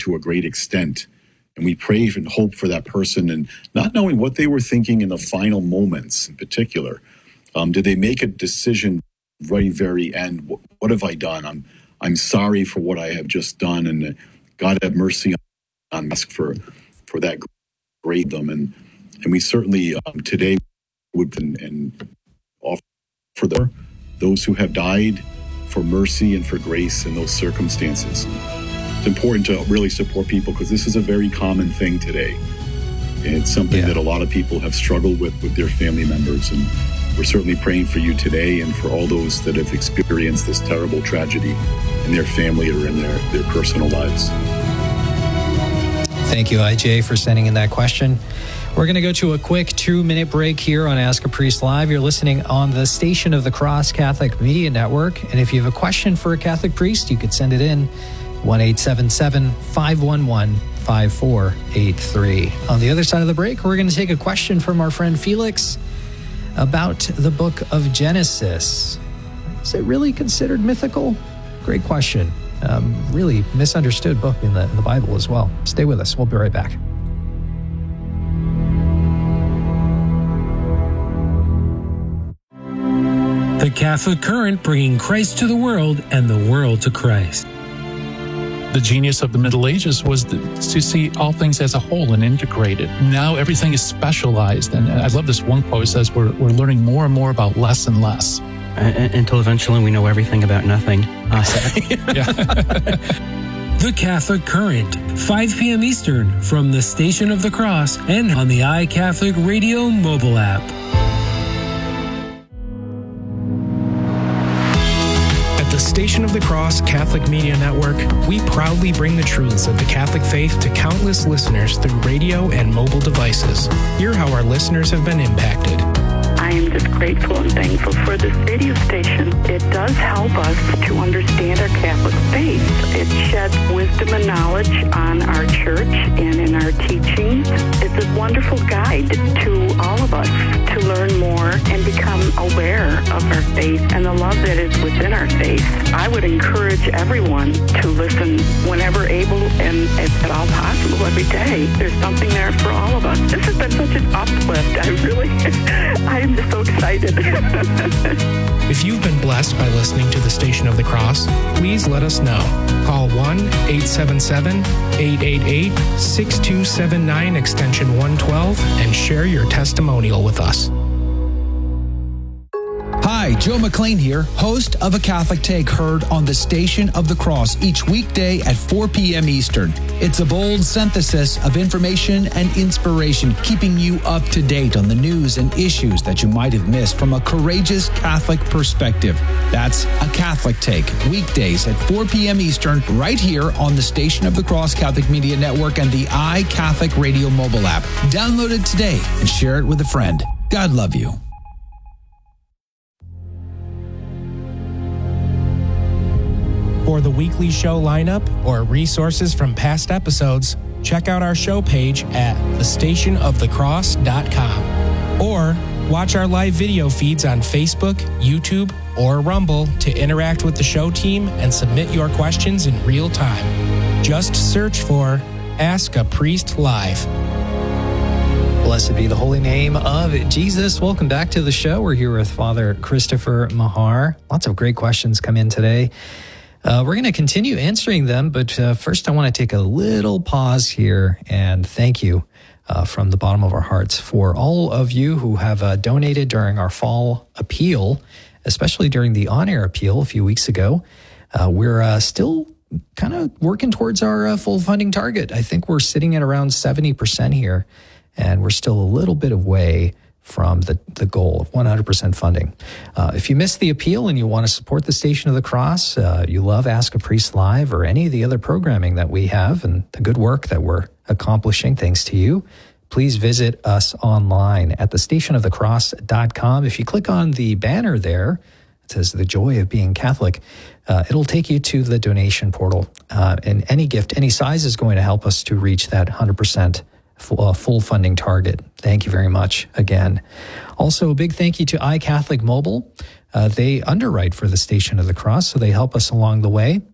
to a great extent. And we pray and hope for that person, and not knowing what they were thinking in the final moments in particular. Did they make a decision right very end? What have I done? I'm sorry for what I have just done, and God have mercy on us for that great them. And we certainly today would and offer those who have died for mercy and for grace in those circumstances. It's important to really support people because this is a very common thing today. And it's something that a lot of people have struggled with their family members. And we're certainly praying for you today and for all those that have experienced this terrible tragedy in their family or in their personal lives. Thank you, IJ, for sending in that question. We're going to go to a quick 2-minute break here on Ask a Priest Live. You're listening on the Station of the Cross Catholic Media Network. And if you have a question for a Catholic priest, you could send it in 1-877-511-5483. On the other side of the break, we're going to take a question from our friend Felix about the book of Genesis. Is it really considered mythical? Great question. Really misunderstood book in the Bible as well. Stay with us. We'll be right back. The Catholic Current, bringing Christ to the world and the world to Christ. The genius of the Middle Ages was to see all things as a whole and integrated. Now everything is specialized. And I love this one quote. It says we're learning more and more about less and less. Until eventually we know everything about nothing. The Catholic Current, 5 p.m. Eastern, from the Station of the Cross and on the iCatholic Radio mobile app. The Station of the Cross Catholic Media Network, we proudly bring the truths of the Catholic faith to countless listeners through radio and mobile devices. Hear how our listeners have been impacted. I am just grateful and thankful for this radio station. It does help us to understand our Catholic faith. It sheds wisdom and knowledge on our church and in our teachings. It's a wonderful guide to all of us to learn more and become aware of our faith and the love that is within our faith. I would encourage everyone to listen whenever able and if at all possible every day. There's something there for all of us. This has been such an uplift. I am just so excited. If you've been blessed by listening to the Station of the Cross, please let us know. Call 1-877-888-6279 extension 112 and share your testimonial with us. Hi, Joe McLean here, host of A Catholic Take, heard on the Station of the Cross each weekday at 4 p.m. Eastern. It's a bold synthesis of information and inspiration, keeping you up to date on the news and issues that you might have missed from a courageous Catholic perspective. That's A Catholic Take, weekdays at 4 p.m. Eastern, right here on the Station of the Cross Catholic Media Network and the iCatholic Radio mobile app. Download it today and share it with a friend. God love you. For the weekly show lineup or resources from past episodes, check out our show page at thestationofthecross.com. Or watch our live video feeds on Facebook, YouTube, or Rumble to interact with the show team and submit your questions in real time. Just search for Ask a Priest Live. Blessed be the holy name of Jesus. Welcome back to the show. We're here with Father Christopher Mahar. Lots of great questions come in today. We're going to continue answering them, but first I want to take a little pause here and thank you from the bottom of our hearts for all of you who have donated during our fall appeal, especially during the on-air appeal a few weeks ago. We're still kind of working towards our full funding target. I think we're sitting at around 70% here, and we're still a little bit away from the goal of 100% funding. If you missed the appeal and you want to support the Station of the Cross, you love Ask a Priest Live or any of the other programming that we have and the good work that we're accomplishing thanks to you, please visit us online at thestationofthecross.com. If you click on the banner there, it says The Joy of Being Catholic, it'll take you to the donation portal. And any gift, any size is going to help us to reach that 100% full funding target. Thank you very much again. Also, a big thank you to iCatholic Mobile. They underwrite for the Station of the Cross, so they help us along the way.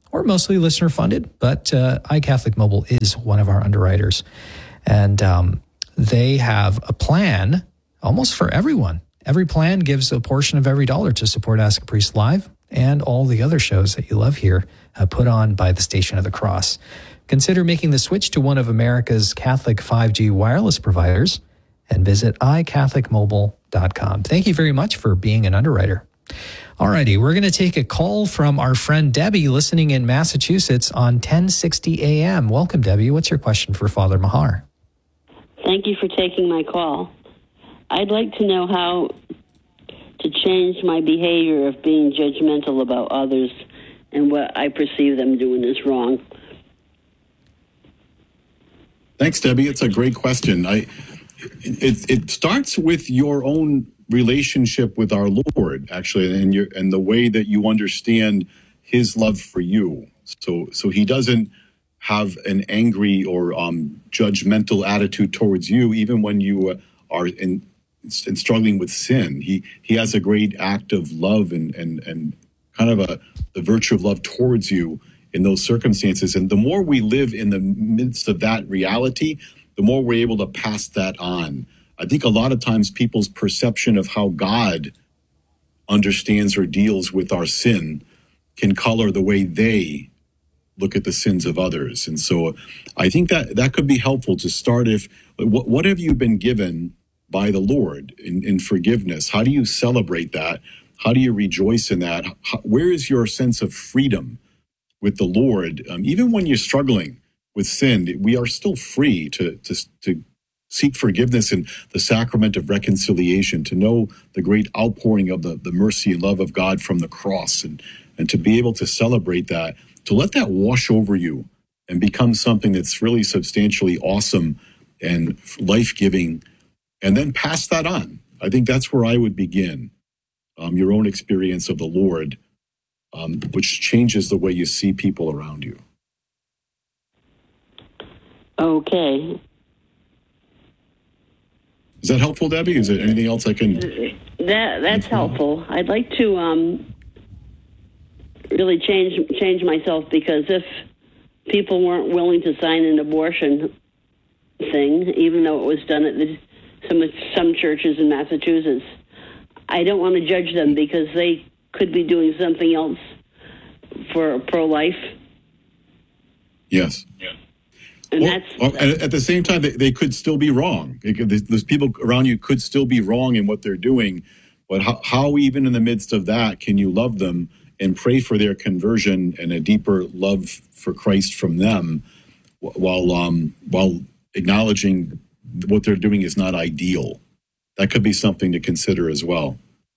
We're mostly listener funded, but iCatholic Mobile is one of our underwriters. And they have a plan almost for everyone. Every plan gives a portion of every dollar to support Ask a Priest Live and all the other shows that you love here put on by the Station of the Cross. Consider making the switch to one of America's Catholic 5G wireless providers and visit iCatholicMobile.com. Thank you very much for being an underwriter. Alrighty, we're going to take a call from our friend Debbie listening in Massachusetts on 1060 AM. Welcome, Debbie. What's your question for Father Mahar? Thank you for taking my call. I'd like to know how to change my behavior of being judgmental about others and what I perceive them doing is wrong. Thanks, Debbie. It's a great question. It starts with your own relationship with our Lord, actually, and the way that you understand His love for you. So He doesn't have an angry or judgmental attitude towards you, even when you are in struggling with sin. He has a great act of love and kind of the virtue of love towards you in those circumstances. And the more we live in the midst of that reality, the more we're able to pass that on. I think a lot of times people's perception of how God understands or deals with our sin can color the way they look at the sins of others. And so I think that could be helpful to start what have you been given by the Lord in forgiveness? How do you celebrate that? How do you rejoice in that? Where is your sense of freedom with the Lord? Even when you're struggling with sin, we are still free to seek forgiveness in the sacrament of reconciliation, to know the great outpouring of the mercy and love of God from the cross, and to be able to celebrate that, to let that wash over you and become something that's really substantially awesome and life-giving, and then pass that on. I think that's where I would begin. Your own experience of the Lord, which changes the way you see people around you. Okay. Is that helpful, Debbie? Is there anything else I can... That's helpful. I'd like to really change myself, because if people weren't willing to sign an abortion thing, even though it was done at some churches in Massachusetts, I don't want to judge them because they could be doing something else for pro-life. Yes. Yeah. And at the same time, they could still be wrong. Those people around you could still be wrong in what they're doing. But how even in the midst of that, can you love them and pray for their conversion and a deeper love for Christ from them, while acknowledging what they're doing is not ideal? That could be something to consider as well.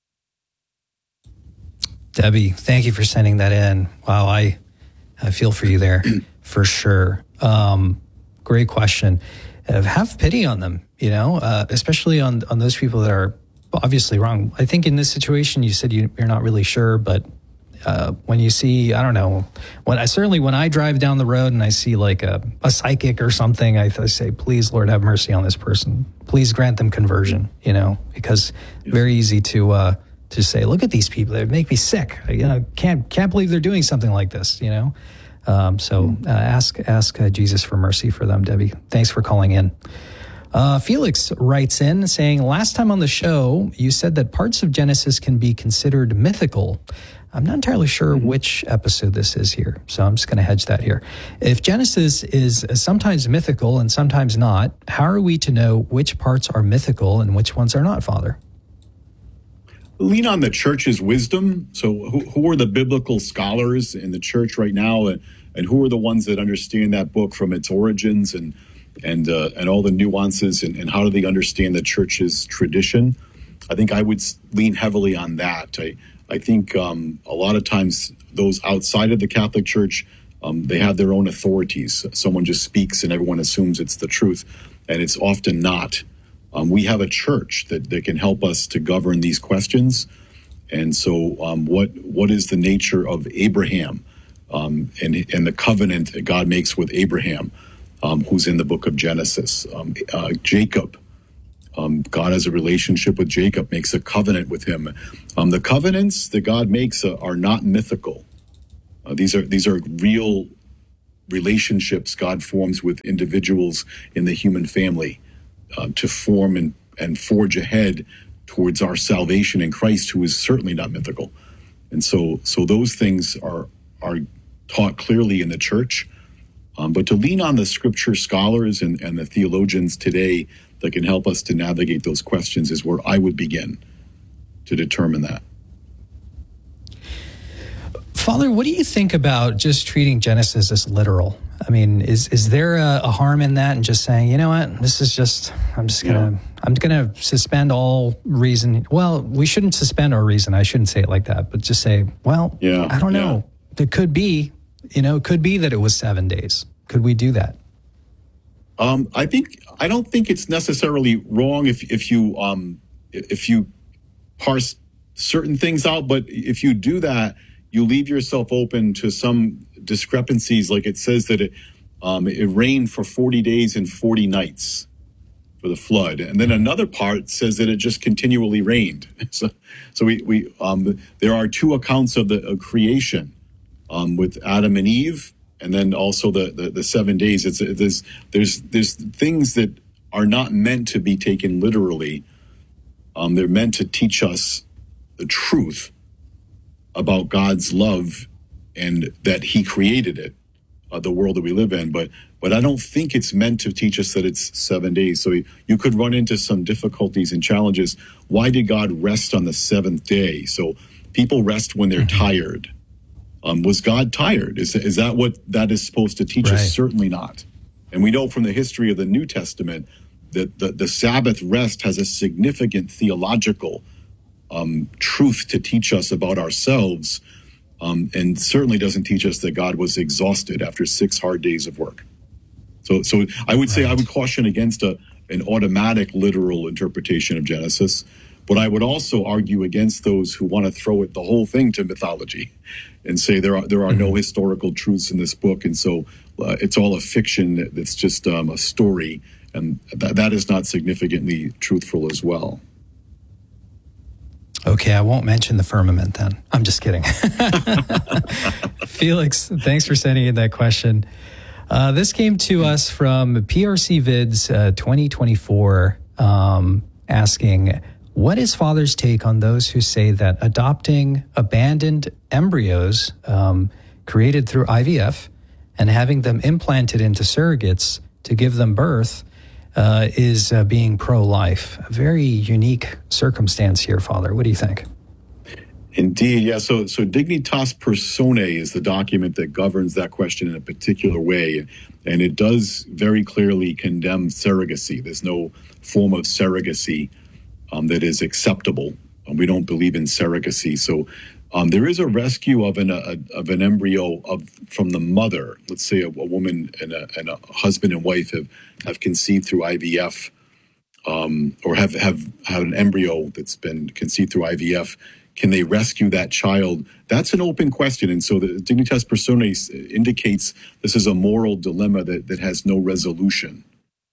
Debbie, thank you for sending that in. Wow, I feel for you there for sure. Great question. Have pity on them, especially on those people that are obviously wrong. I think in this situation, you said you're not really sure, but when you see, I don't know, when I drive down the road and I see like a psychic or something, I say, please, Lord, have mercy on this person. Please grant them conversion, because very easy to say, look at these people, they make me sick. Can't believe they're doing something like this, So ask Jesus for mercy for them, Debbie. Thanks for calling in. Felix writes in saying, last time on the show, you said that parts of Genesis can be considered mythical. I'm not entirely sure which episode this is here, so I'm just going to hedge that here. If Genesis is sometimes mythical and sometimes not, how are we to know which parts are mythical and which ones are not, Father? Lean on the church's wisdom. So who are the biblical scholars in the church right now, and who are the ones that understand that book from its origins and all the nuances, and how do they understand the church's tradition? I think I would lean heavily on that. I think a lot of times those outside of the Catholic Church, they have their own authorities. Someone just speaks and everyone assumes it's the truth, and it's often not. We have a church that can help us to govern these questions. And so what is the nature of Abraham and the covenant that God makes with Abraham, who's in the book of Genesis? Jacob. God has a relationship with Jacob, makes a covenant with him. The covenants that God makes are not mythical. These are real relationships God forms with individuals in the human family to form and forge ahead towards our salvation in Christ, who is certainly not mythical. And so those things are taught clearly in the church. But to lean on the scripture scholars and the theologians today that can help us to navigate those questions is where I would begin to determine that. Father, what do you think about just treating Genesis as literal? I mean, is there a harm in that, and just saying, you know what, this is just, I'm gonna suspend all reason. Well, we shouldn't suspend our reason. I shouldn't say it like that, but just say, well, I don't know. It could be, it could be that it was 7 days. Could we do that? I don't think it's necessarily wrong if you parse certain things out, but if you do that, you leave yourself open to some discrepancies. Like it says that it rained for 40 days and 40 nights for the flood, and then another part says that it just continually rained. So we there are two accounts of the creation with Adam and Eve, and then also the 7 days. There's things that are not meant to be taken literally. They're meant to teach us the truth about God's love and that He created it, the world that we live in. But I don't think it's meant to teach us that it's 7 days. So you could run into some difficulties and challenges. Why did God rest on the seventh day? So people rest when they're tired. Was God tired? Is that what that is supposed to teach us? Certainly not. And we know from the history of the New Testament that the Sabbath rest has a significant theological truth to teach us about ourselves, and certainly doesn't teach us that God was exhausted after 6 hard days of work. So I would say I would caution against an automatic literal interpretation of Genesis, but I would also argue against those who want to throw the whole thing to mythology and say there are no historical truths in this book, and so it's all a fiction that's just a story, and that is not significantly truthful as well. Okay, I won't mention the firmament then. I'm just kidding. Felix, thanks for sending in that question. This came to us from PRC Vids 2024, asking, what is Father's take on those who say that adopting abandoned embryos created through IVF and having them implanted into surrogates to give them birth is being pro-life? A very unique circumstance here, Father. What do you think? Indeed, yeah. So Dignitas Personae is the document that governs that question in a particular way, and it does very clearly condemn surrogacy. There's no form of surrogacy that is acceptable. We don't believe in surrogacy. So there is a rescue of an embryo from the mother. Let's say a woman and a husband and wife have conceived through IVF, or have an embryo that's been conceived through IVF. Can they rescue that child? That's an open question. And so the Dignitas Personae indicates this is a moral dilemma that has no resolution.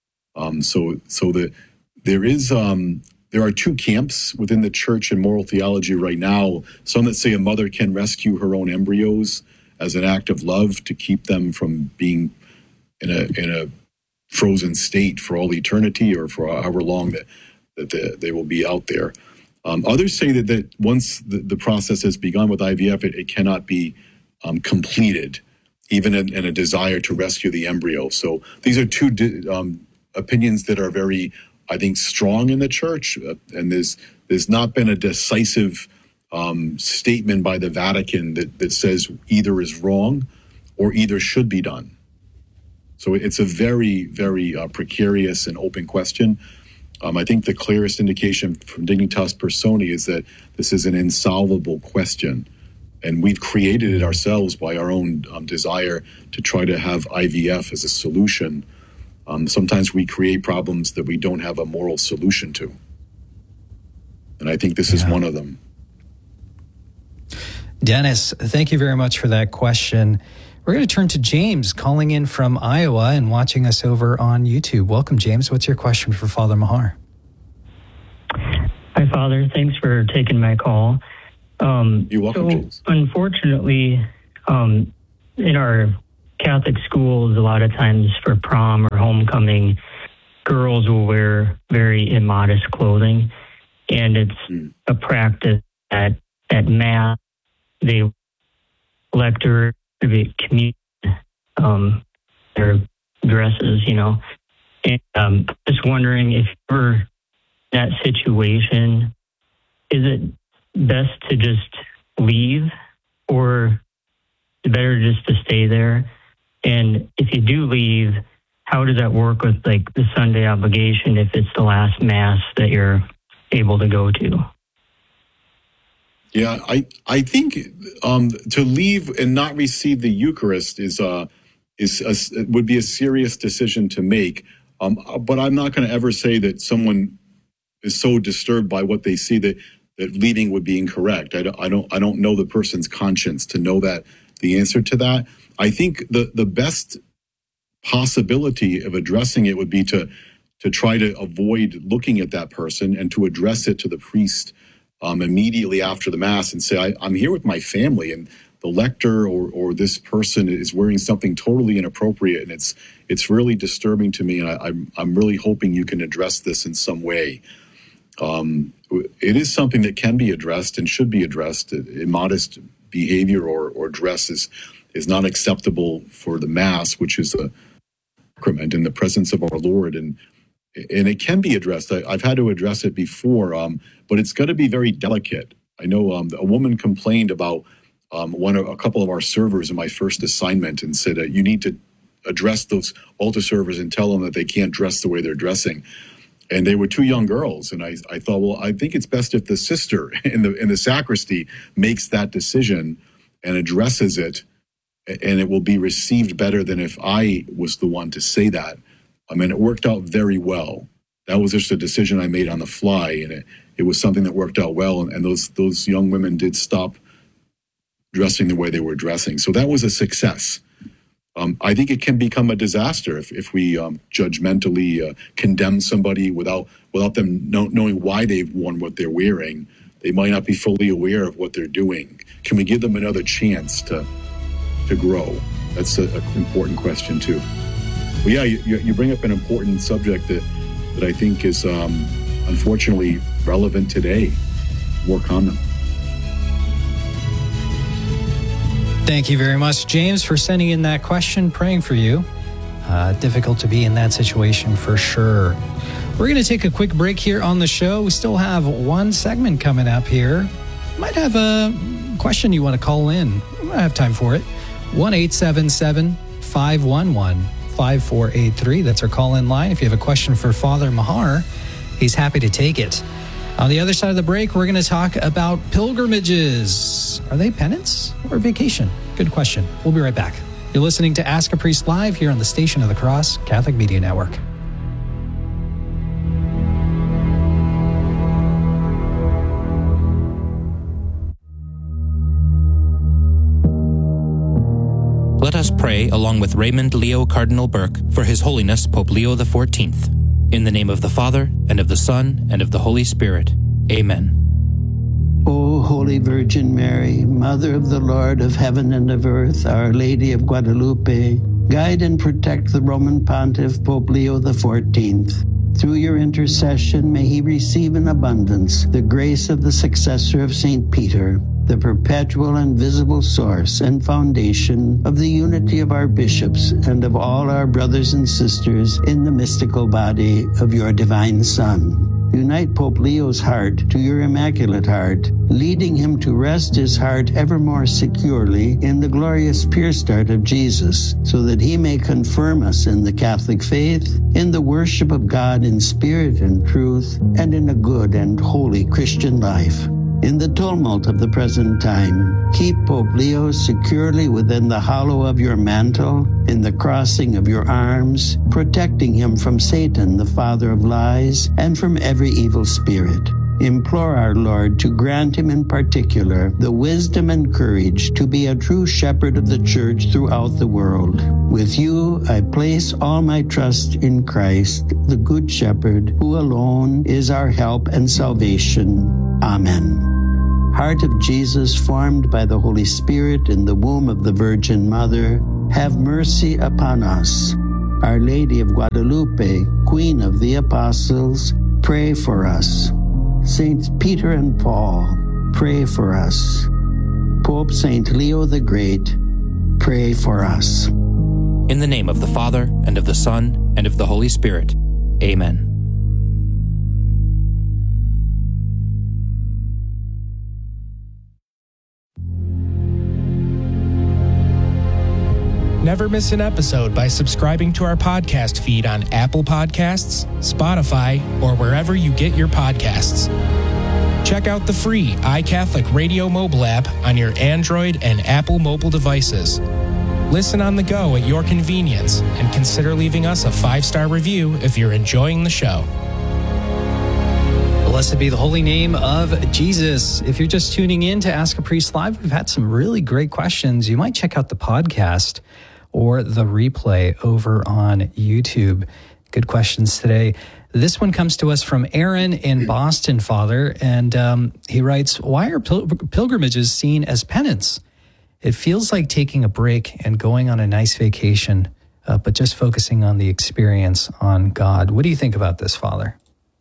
There are two camps within the church in moral theology right now. Some that say a mother can rescue her own embryos as an act of love to keep them from being in a frozen state for all eternity, or for however long that they will be out there. Others say that once the process has begun with IVF, it cannot be completed, even in a desire to rescue the embryo. So these are two opinions that are very, I think, strong in the church, and there's not been a decisive statement by the Vatican that says either is wrong or either should be done. So it's a very, very precarious and open question. I think the clearest indication from Dignitas Personae is that this is an insolvable question, and we've created it ourselves by our own desire to try to have IVF as a solution. Sometimes we create problems that we don't have a moral solution to. And I think this is one of them. Dennis, thank you very much for that question. We're going to turn to James, calling in from Iowa and watching us over on YouTube. Welcome, James. What's your question for Father Mahar? Hi, Father. Thanks for taking my call. You're welcome, James. Unfortunately, in our Catholic schools, a lot of times for prom or homecoming, girls will wear very immodest clothing, and it's a practice at Mass they lecture, communion, their dresses, And just wondering if you're in that situation, is it best to just leave, or is it better just to stay there? And if you do leave, how does that work with the Sunday obligation if it's the last Mass that you're able to go to? Yeah, I think to leave and not receive the Eucharist would be a serious decision to make. But I'm not going to ever say that someone is so disturbed by what they see that leaving would be incorrect. I don't know the person's conscience to know that the answer to that. I think the best possibility of addressing it would be to try to avoid looking at that person and to address it to the priest immediately after the Mass and say, I'm here with my family, and the lector or this person is wearing something totally inappropriate, and it's really disturbing to me, and I'm really hoping you can address this in some way. It is something that can be addressed and should be addressed. Immodest behavior or dress is not acceptable for the Mass, which is a sacrament in the presence of our Lord, and it can be addressed. I've had to address it before, but it's got to be very delicate. I know a woman complained about a couple of our servers in my first assignment and said, you need to address those altar servers and tell them that they can't dress the way they're dressing. And they were two young girls. And I thought, well, I think it's best if the sister in the sacristy makes that decision and addresses it, and it will be received better than if I was the one to say that. I mean, it worked out very well. That was just a decision I made on the fly, and it was something that worked out well. And those young women did stop dressing the way they were dressing. So that was a success. I think it can become a disaster if we judgmentally condemn somebody without them knowing why they've worn what they're wearing. They might not be fully aware of what they're doing. Can we give them another chance to grow? That's an important question too. But yeah, you bring up an important subject that I think is unfortunately relevant today, more common. Thank you very much, James, for sending in that question, praying for you. Difficult to be in that situation for sure. We're going to take a quick break here on the show. We still have one segment coming up here. Might have a question you want to call in. We might have time for it. 1-877-511-5483. That's our call-in line. If you have a question for Father Mahar, he's happy to take it. On the other side of the break, we're going to talk about pilgrimages. Are they penance or vacation? Good question. We'll be right back. You're listening to Ask a Priest Live here on the Station of the Cross Catholic Media Network. Let us pray along with Raymond Leo Cardinal Burke for His Holiness Pope Leo XIV. In the name of the Father, and of the Son, and of the Holy Spirit. Amen. O Holy Virgin Mary, Mother of the Lord of heaven and of earth, Our Lady of Guadalupe, guide and protect the Roman Pontiff Pope Leo XIV. Through your intercession, may he receive in abundance the grace of the successor of St. Peter, the perpetual and visible source and foundation of the unity of our bishops and of all our brothers and sisters in the mystical body of your divine Son. Unite Pope Leo's heart to your Immaculate Heart, leading him to rest his heart ever more securely in the glorious pure start of Jesus, so that he may confirm us in the Catholic faith, in the worship of God in spirit and truth, and in a good and holy Christian life. In the tumult of the present time, keep Pope Leo securely within the hollow of your mantle, in the crossing of your arms, protecting him from Satan, the father of lies, and from every evil spirit. Implore our Lord to grant him in particular the wisdom and courage to be a true shepherd of the Church throughout the world. With you, I place all my trust in Christ, the Good Shepherd, who alone is our help and salvation. Amen. Heart of Jesus, formed by the Holy Spirit in the womb of the Virgin Mother, have mercy upon us. Our Lady of Guadalupe, Queen of the Apostles, pray for us. Saints Peter and Paul, pray for us. Pope Saint Leo the Great, pray for us. In the name of the Father, and of the Son, and of the Holy Spirit. Amen. Never miss an episode by subscribing to our podcast feed on Apple Podcasts, Spotify, or wherever you get your podcasts. Check out the free iCatholic Radio mobile app on your Android and Apple mobile devices. Listen on the go at your convenience and consider leaving us a 5-star review if you're enjoying the show. Blessed be the holy name of Jesus. If you're just tuning in to Ask a Priest Live, we've had some really great questions. You might check out the podcast or the replay over on YouTube. Good questions today. This one comes to us from Aaron in Boston, Father, and he writes, why are pilgrimages seen as penance? It feels like taking a break and going on a nice vacation, but just focusing on the experience on God. What do you think about this, Father?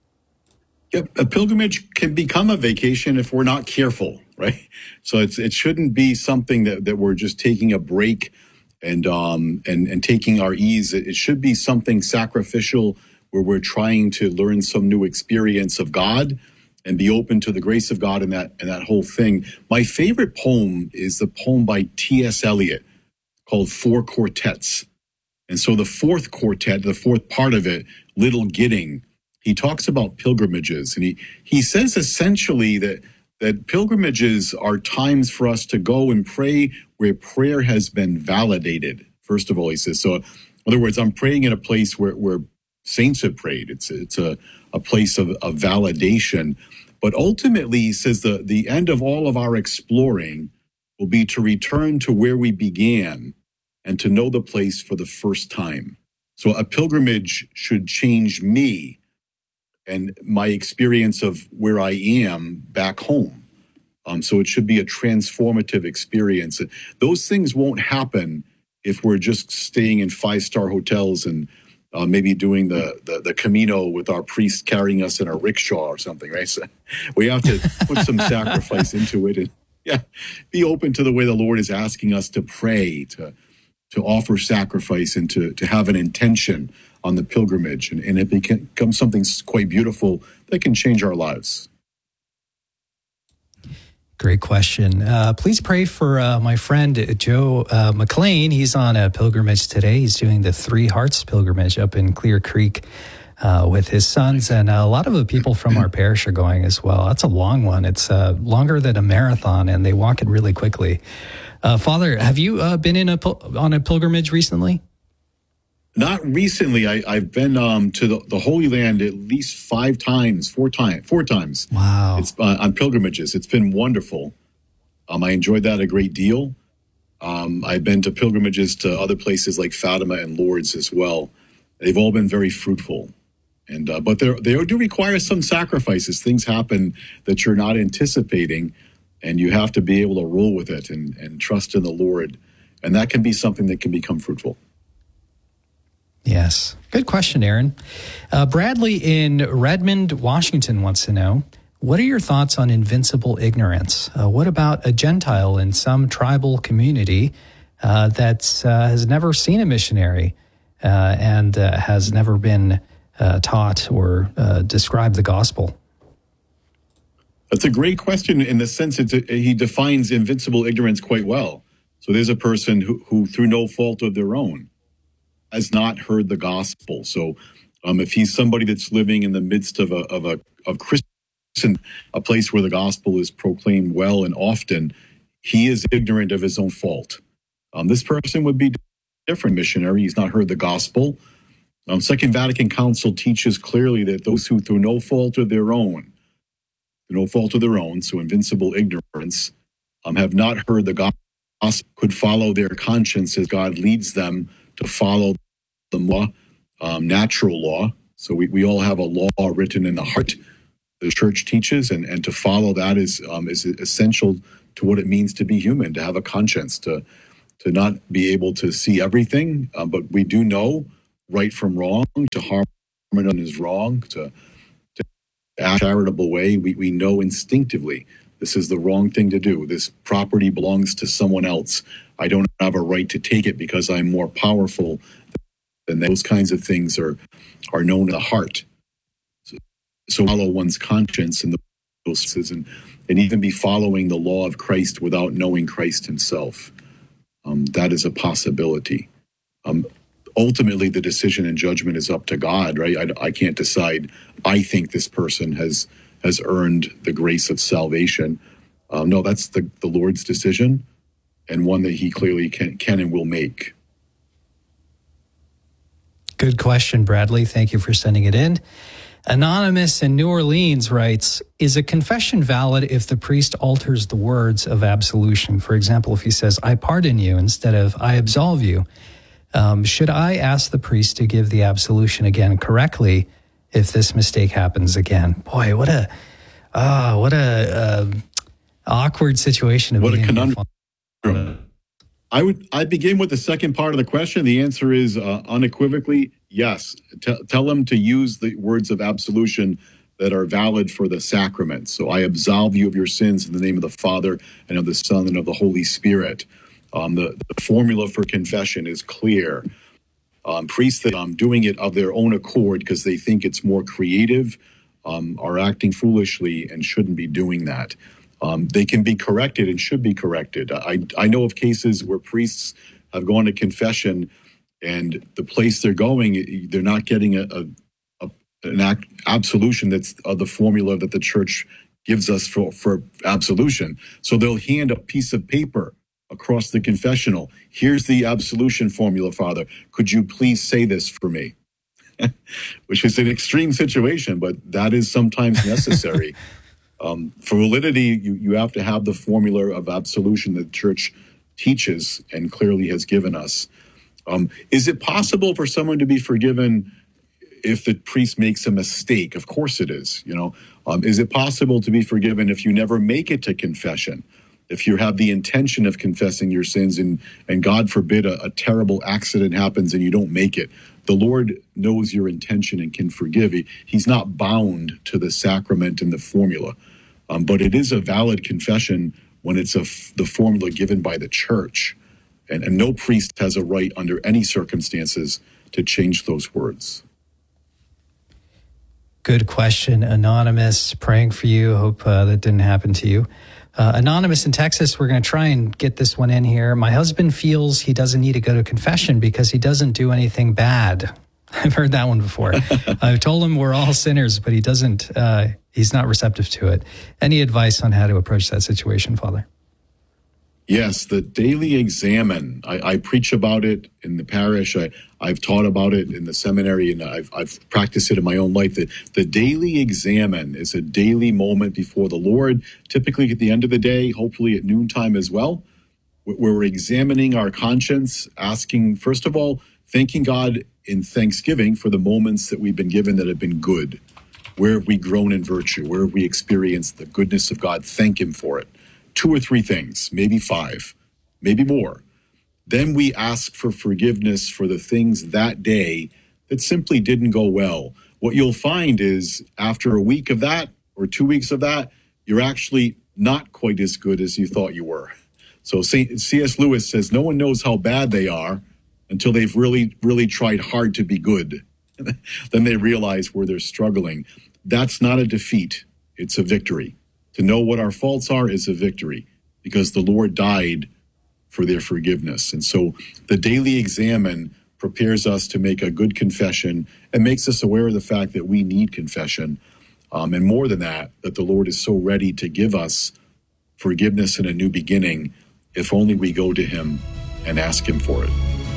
Yep, a pilgrimage can become a vacation if we're not careful, right? So it shouldn't be something that we're just taking a break and taking our ease. It should be something sacrificial where we're trying to learn some new experience of God and be open to the grace of God and that whole thing. My favorite poem is the poem by T.S. Eliot called Four Quartets. And so the fourth quartet, the fourth part of it, Little Gidding, he talks about pilgrimages. And he says essentially that pilgrimages are times for us to go and pray where prayer has been validated. First of all, he says, so in other words, I'm praying in a place where saints have prayed. It's a place of validation. But ultimately, he says the end of all of our exploring will be to return to where we began and to know the place for the first time. So a pilgrimage should change me and my experience of where I am back home. So it should be a transformative experience. Those things won't happen if we're just staying in 5-star hotels and maybe doing the Camino with our priest carrying us in a rickshaw or something, right? So we have to put some sacrifice into it and be open to the way the Lord is asking us to pray, to offer sacrifice and to have an intention on the pilgrimage. And it becomes something quite beautiful that can change our lives. Great question. Please pray for my friend Joe McLean. He's on a pilgrimage today. He's doing the Three Hearts pilgrimage up in Clear Creek with his sons. And a lot of the people from our parish are going as well. That's a long one. It's longer than a marathon, and they walk it really quickly. Father, have you been on a pilgrimage recently? Not recently. I've been to the Holy Land at least four times. Wow. It's on pilgrimages. It's been wonderful. I enjoyed that a great deal. I've been to pilgrimages to other places like Fatima and Lourdes as well. They've all been very fruitful. And but they do require some sacrifices. Things happen that you're not anticipating, and you have to be able to roll with it and trust in the Lord. And that can be something that can become fruitful. Yes. Good question, Aaron. Bradley in Redmond, Washington wants to know, what are your thoughts on invincible ignorance? What about a Gentile in some tribal community that has never seen a missionary and has never been taught or described the gospel? That's a great question in the sense that he defines invincible ignorance quite well. So there's a person who through no fault of their own, has not heard the gospel. So if he's somebody that's living in the midst of Christian, a place where the gospel is proclaimed well and often, he is ignorant of his own fault. This person would be different missionary. He's not heard the gospel. Second Vatican Council teaches clearly that those who through no fault of their own, so invincible ignorance, have not heard the gospel, could follow their conscience as God leads them to follow the law, natural law. So we all have a law written in the heart. the church teaches, and to follow that is essential to what it means to be human, to have a conscience, to not be able to see everything, but we do know right from wrong, to harm another is wrong, to act in a charitable way. We know instinctively this is the wrong thing to do. This property belongs to someone else. I don't have a right to take it because I'm more powerful. And those kinds of things are known in the heart. So follow one's conscience and those and even be following the law of Christ without knowing Christ himself. That is a possibility. Ultimately, the decision and judgment is up to God, right? I can't decide. I think this person has earned the grace of salvation. No, that's the Lord's decision, and one that he clearly can and will make. Good question, Bradley. Thank you for sending it in. Anonymous in New Orleans writes, is a confession valid if the priest alters the words of absolution? For example, if he says, I pardon you instead of I absolve you, should I ask the priest to give the absolution again correctly if this mistake happens again? Boy, what a awkward situation to be in. What a conundrum. I begin with the second part of the question. The answer is unequivocally yes. Tell them to use the words of absolution that are valid for the sacrament. So I absolve you of your sins in the name of the Father and of the Son and of the Holy Spirit. The formula for confession is clear. Priests that doing it of their own accord because they think it's more creative are acting foolishly and shouldn't be doing that. They can be corrected and should be corrected. I know of cases where priests have gone to confession and the place they're going, they're not getting an absolution that's the formula that the church gives us for absolution. So they'll hand a piece of paper across the confessional. Here's the absolution formula, Father. Could you please say this for me? Which is an extreme situation, but that is sometimes necessary. For validity, you have to have the formula of absolution that the church teaches and clearly has given us. Is it possible for someone to be forgiven if the priest makes a mistake? Of course it is. Is it possible to be forgiven if you never make it to confession? If you have the intention of confessing your sins and God forbid a terrible accident happens and you don't make it, the Lord knows your intention and can forgive. He's not bound to the sacrament and the formula. But it is a valid confession when it's the formula given by the church. And no priest has a right under any circumstances to change those words. Good question, Anonymous. Praying for you. Hope that didn't happen to you. Anonymous in Texas, we're going to try and get this one in here. My husband feels he doesn't need to go to confession because he doesn't do anything bad. I've heard that one before. I've told him we're all sinners, but he doesn't, he's not receptive to it. Any advice on how to approach that situation, Father? Yes, the daily examen. I preach about it in the parish. I've taught about it in the seminary, and I've practiced it in my own life. The daily examen is a daily moment before the Lord, typically at the end of the day, hopefully at noontime as well, where we're examining our conscience, asking, first of all, thanking God in thanksgiving for the moments that we've been given that have been good. Where have we grown in virtue? Where have we experienced the goodness of God? Thank him for it. 2 or 3 things, maybe 5, maybe more. Then we ask for forgiveness for the things that day that simply didn't go well. What you'll find is after a week of that or 2 weeks of that, you're actually not quite as good as you thought you were. So C.S. Lewis says, no one knows how bad they are until they've really, really tried hard to be good. Then they realize where they're struggling. That's not a defeat. It's a victory. To know what our faults are is a victory because the Lord died for their forgiveness. And so the daily examen prepares us to make a good confession and makes us aware of the fact that we need confession. And more than that the Lord is so ready to give us forgiveness and a new beginning if only we go to him and ask him for it.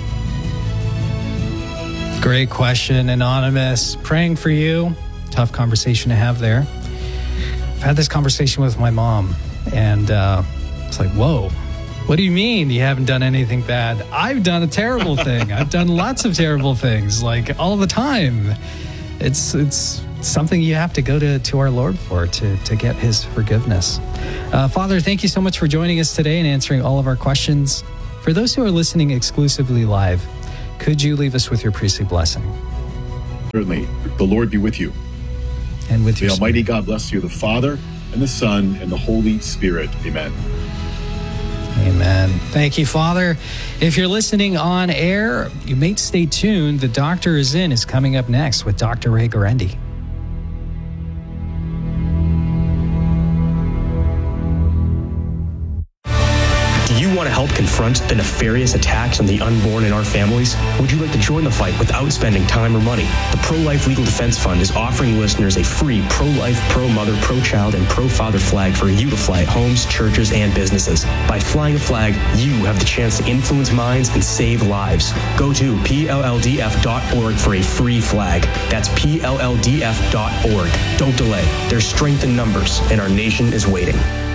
Great question, Anonymous. Praying for you. Tough conversation to have there. I've had this conversation with my mom, and it's like, whoa, what do you mean you haven't done anything bad? I've done a terrible thing. I've done lots of terrible things, like all the time. it's something you have to go to our Lord for to get his forgiveness. Father, thank you so much for joining us today and answering all of our questions. For those who are listening exclusively live, could you leave us with your priestly blessing? Certainly. The Lord be with you. And with the your Almighty spirit. God bless you, the Father, and the Son, and the Holy Spirit. Amen. Amen. Thank you, Father. If you're listening on air, you may stay tuned. The Doctor is In is coming up next with Dr. Ray Guarendi. Do you want to help confront the nefarious attacks on the unborn in our families? Would you like to join the fight without spending time or money? The Pro-Life Legal Defense Fund is offering listeners a free pro-life, pro-mother, pro-child, and pro-father flag for you to fly at homes, churches, and businesses. By flying a flag, you have the chance to influence minds and save lives. Go to PLLDF.org for a free flag. That's PLLDF.org. Don't delay. There's strength in numbers, and our nation is waiting.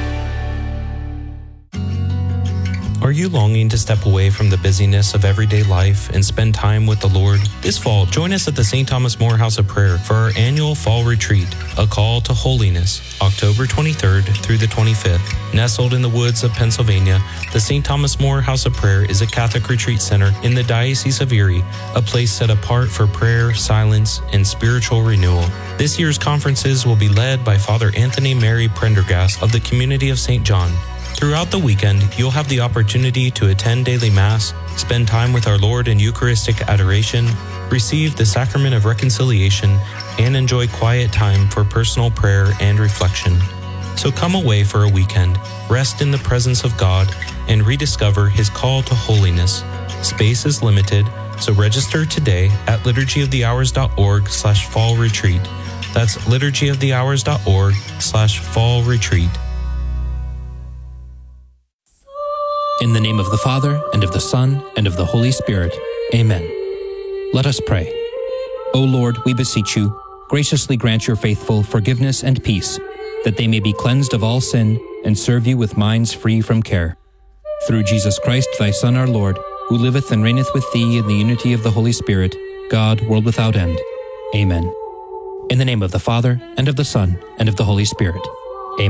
Are you longing to step away from the busyness of everyday life and spend time with the Lord? This fall, join us at the St. Thomas More House of Prayer for our annual fall retreat, A Call to Holiness, October 23rd through the 25th. Nestled in the woods of Pennsylvania, the St. Thomas More House of Prayer is a Catholic retreat center in the Diocese of Erie, a place set apart for prayer, silence, and spiritual renewal. This year's conferences will be led by Father Anthony Mary Prendergast of the Community of St. John. Throughout the weekend, you'll have the opportunity to attend daily Mass, spend time with our Lord in Eucharistic adoration, receive the Sacrament of Reconciliation, and enjoy quiet time for personal prayer and reflection. So come away for a weekend, rest in the presence of God, and rediscover His call to holiness. Space is limited, so register today at liturgyofthehours.org/fall retreat. That's liturgyofthehours.org/fall retreat. In the name of the Father, and of the Son, and of the Holy Spirit. Amen. Let us pray. O Lord, we beseech you, graciously grant your faithful forgiveness and peace, that they may be cleansed of all sin and serve you with minds free from care. Through Jesus Christ, thy Son, our Lord, who liveth and reigneth with thee in the unity of the Holy Spirit, God, world without end. Amen. In the name of the Father, and of the Son, and of the Holy Spirit.